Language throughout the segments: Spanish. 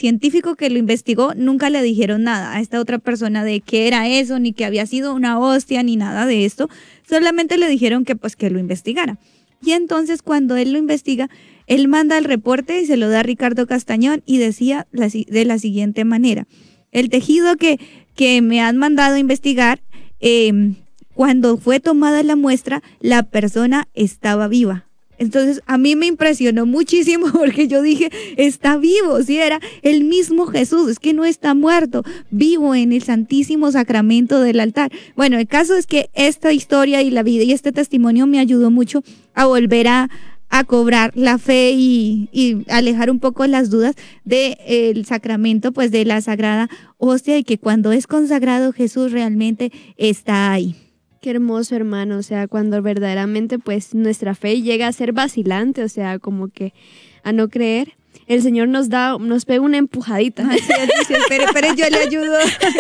científico que lo investigó nunca le dijeron nada a esta otra persona de qué era eso, ni que había sido una hostia, ni nada de esto. Solamente le dijeron que pues que lo investigara. Y entonces cuando él lo investiga, él manda el reporte y se lo da a Ricardo Castañón y decía de la siguiente manera: el tejido que me han mandado a investigar, cuando fue tomada la muestra, la persona estaba viva. Entonces a mí me impresionó muchísimo porque yo dije, está vivo, sí, era el mismo Jesús, es que no está muerto, vivo en el Santísimo Sacramento del altar. Bueno, el caso es que esta historia y la vida y este testimonio me ayudó mucho a volver a cobrar la fe y alejar un poco las dudas del sacramento, pues de la Sagrada Hostia, y que cuando es consagrado Jesús realmente está ahí. Qué hermoso, hermano, o sea, cuando verdaderamente pues nuestra fe llega a ser vacilante, o sea, como que a no creer, el Señor nos pega una empujadita. Así es, pero yo le ayudo.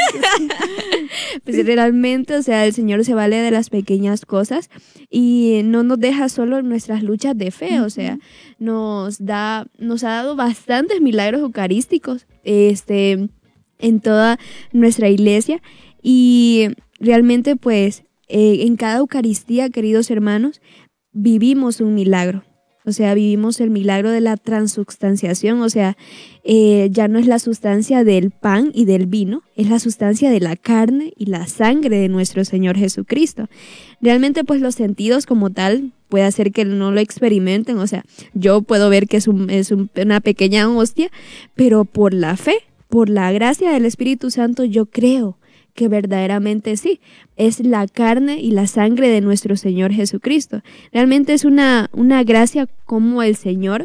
Pues realmente, o sea, el Señor se vale de las pequeñas cosas y no nos deja solo en nuestras luchas de fe, o sea, nos ha dado bastantes milagros eucarísticos, en toda nuestra iglesia, y realmente pues en cada Eucaristía, queridos hermanos, vivimos un milagro. O sea, vivimos el milagro de la transubstanciación, o sea, ya no es la sustancia del pan y del vino, es la sustancia de la carne y la sangre de nuestro Señor Jesucristo. Realmente, pues los sentidos como tal puede hacer que no lo experimenten, o sea, yo puedo ver que es una pequeña hostia, pero por la fe, por la gracia del Espíritu Santo, yo creo que verdaderamente sí, es la carne y la sangre de nuestro Señor Jesucristo. Realmente es una gracia como el Señor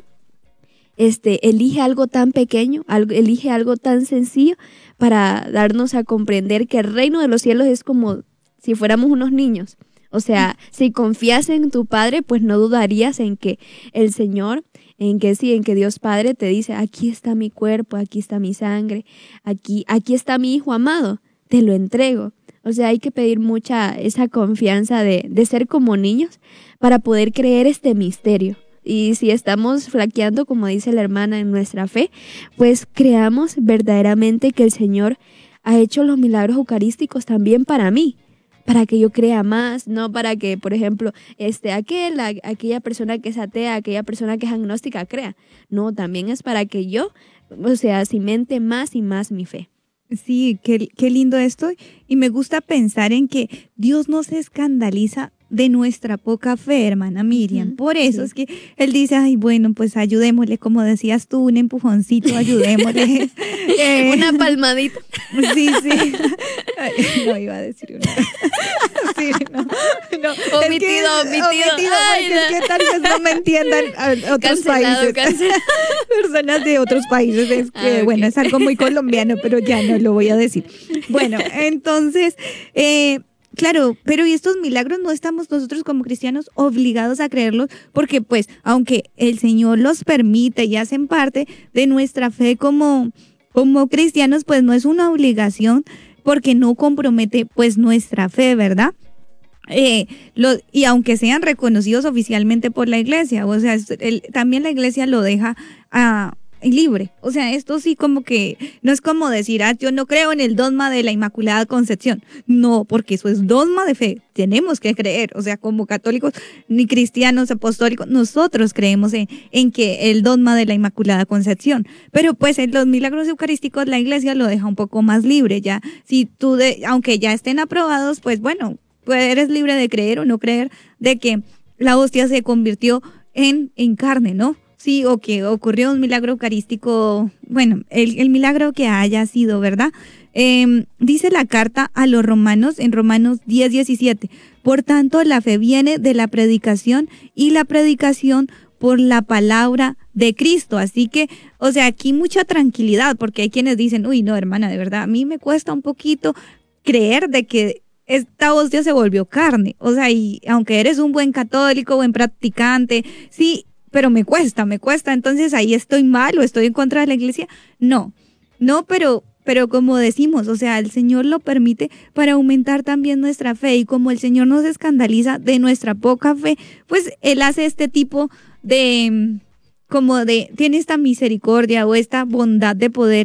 elige algo tan pequeño, elige algo tan sencillo para darnos a comprender que el reino de los cielos es como si fuéramos unos niños. O sea, si confías en tu Padre, pues no dudarías en que el Señor, en que Dios Padre te dice, aquí está mi cuerpo, aquí está mi sangre, aquí está mi Hijo amado, te lo entrego. O sea, hay que pedir mucha esa confianza de ser como niños para poder creer este misterio. Y si estamos flaqueando, como dice la hermana, en nuestra fe, pues creamos verdaderamente que el Señor ha hecho los milagros eucarísticos también para mí, para que yo crea más, no para que, por ejemplo, aquella persona que es atea, aquella persona que es agnóstica crea. No, también es para que yo, o sea, cimente más y más mi fe. Sí, qué lindo esto, y me gusta pensar en que Dios no se escandaliza de nuestra poca fe, hermana Miriam. Por eso es que Él dice, ay, bueno, pues ayudémosle, como decías tú, un empujoncito, ayudémosle. Una palmadita. Sí. Ay, no iba a decir una. Sí, no. Omitido. Ay, es que tal vez no me entiendan otros países. Personas de otros países. Es que, bueno, es algo muy colombiano, pero ya no lo voy a decir. Bueno, entonces, claro, pero y estos milagros no estamos nosotros como cristianos obligados a creerlos, porque pues, aunque el Señor los permite y hacen parte de nuestra fe como cristianos, pues no es una obligación, porque no compromete pues nuestra fe, ¿verdad? Y aunque sean reconocidos oficialmente por la iglesia, o sea, también la iglesia lo deja libre. O sea, esto sí como que no es como decir, yo no creo en el dogma de la Inmaculada Concepción. No, porque eso es dogma de fe. Tenemos que creer, o sea, como católicos ni cristianos apostólicos, nosotros creemos en que el dogma de la Inmaculada Concepción. Pero pues en los milagros eucarísticos la iglesia lo deja un poco más libre, ya. Si tú, aunque ya estén aprobados, pues bueno, pues eres libre de creer o no creer de que la hostia se convirtió en carne, ¿no? Sí, o que ocurrió un milagro eucarístico, bueno, el milagro que haya sido, ¿verdad? Dice la carta a los romanos, en Romanos 10:17, por tanto la fe viene de la predicación y la predicación por la palabra de Cristo. Así que, o sea, aquí mucha tranquilidad, porque hay quienes dicen, uy, no, hermana, de verdad, a mí me cuesta un poquito creer de que esta hostia se volvió carne. O sea, y aunque eres un buen católico, buen practicante, sí, pero me cuesta, entonces ahí estoy mal o estoy en contra de la iglesia. No, pero como decimos, o sea, el Señor lo permite para aumentar también nuestra fe, y como el Señor no se escandaliza de nuestra poca fe, pues Él hace este tipo tiene esta misericordia o esta bondad de poder